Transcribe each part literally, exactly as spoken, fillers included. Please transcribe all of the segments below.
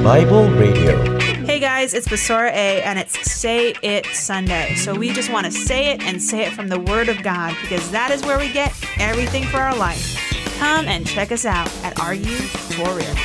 Bible Radio. Hey guys, it's Basora A, and it's Say It Sunday. So we just want to say it and say it from the Word of God, because that is where we get everything for our life. Come and check us out at Are You For Real?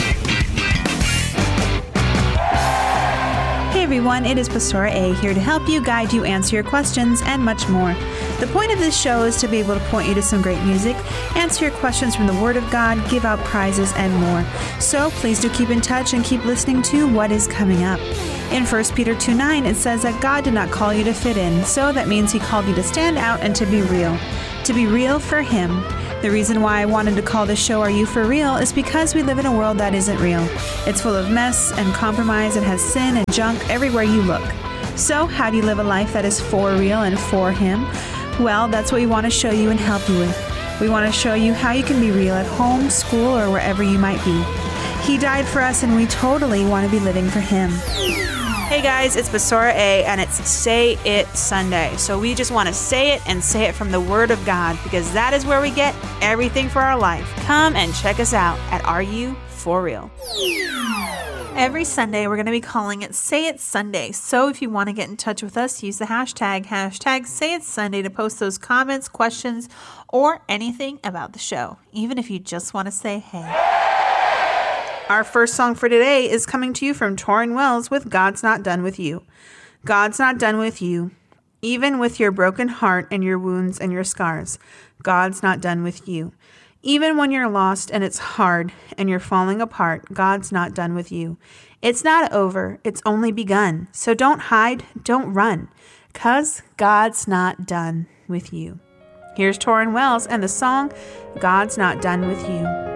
Hey everyone, it is Basora A here to help you, guide you, answer your questions, and much more. The point of this show is to be able to point you to some great music, answer your questions from the Word of God, give out prizes, and more. So please do keep in touch and keep listening to what is coming up. In First Peter two nine, it says that God did not call you to fit in, so that means He called you to stand out and to be real. To be real for Him. The reason why I wanted to call this show Are You For Real is because we live in a world that isn't real. It's full of mess and compromise. It has sin and junk everywhere you look. So how do you live a life that is for real and for Him? Well, that's what we want to show you and help you with. We want to show you how you can be real at home, school, or wherever you might be. He died for us, and we totally want to be living for Him. Hey guys, it's Basora A, and it's Say It Sunday. So we just want to say it and say it from the Word of God, because that is where we get everything for our life. Come and check us out at Are You For Real? Every Sunday, we're going to be calling it Say It Sunday. So if you want to get in touch with us, use the hashtag, hashtag Say It Sunday to post those comments, questions, or anything about the show, even if you just want to say hey. Our first song for today is coming to you from Tauren Wells with God's Not Done With You. God's not done with you. Even with your broken heart and your wounds and your scars, God's not done with you. Even when you're lost and it's hard and you're falling apart, God's not done with you. It's not over. It's only begun. So don't hide. Don't run. 'Cause God's not done with you. Here's Tauren Wells and the song, God's Not Done With You.